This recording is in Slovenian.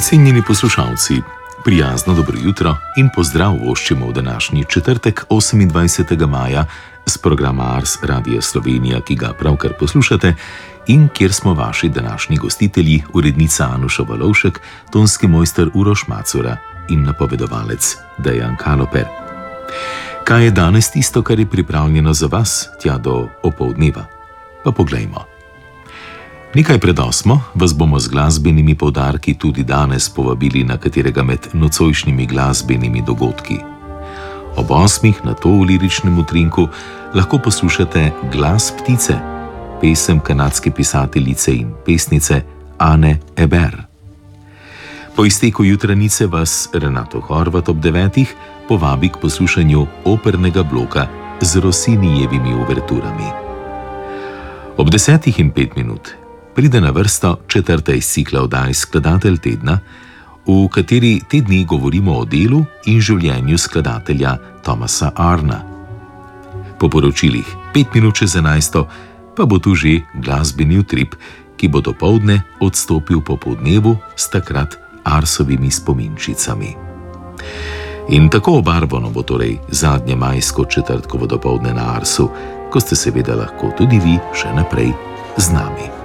Cenjeni poslušalci, prijazno dobro jutro in pozdrav voščimo v današnji četrtek 28. maja z programa Ars Radia Slovenija, ki ga pravkar poslušate in kjer smo vaši današnji gostitelji, urednica Anuša Valovšek, tonski mojster Uroš Macura in napovedovalec Dejan Kaloper. Kaj je danes tisto, kar je pripravljeno za vas tja do opoldneva? Pa poglejmo. Nekaj pred 8 vas bomo z glasbenimi poudarki tudi danes povabili na katerega med nocojšnjimi glasbenimi dogodki. Ob 8 na to v liričnem utrinku lahko poslušate Glas ptice, pesem kanadske pisateljice in pesnice Anne Eber. Po izteku jutranice vas Renato Horvat ob 9 povabi k poslušanju opernega bloka z Rossinijevimi uverturami. Ob 10:05 pride na vrsto četrta iz cikla oddaj Skladatelj tedna, v kateri te dni govorimo o delu in življenju skladatelja Thomasa Arna. Po poročilih 11:05 pa bo tu že glasbeni utrip, ki bo dopoldne odstopil po podnevu s takrat Arsovimi spominčicami. In tako obarvano bo torej zadnje majsko četrtkovo dopoldne na Arsu, ko ste seveda lahko tudi vi še naprej z nami.